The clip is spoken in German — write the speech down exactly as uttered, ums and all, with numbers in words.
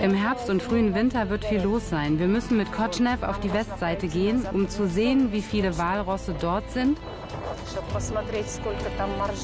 Im Herbst und frühen Winter wird viel los sein. Wir müssen mit Kotschnev auf die Westseite gehen, um zu sehen, wie viele Walrosse dort sind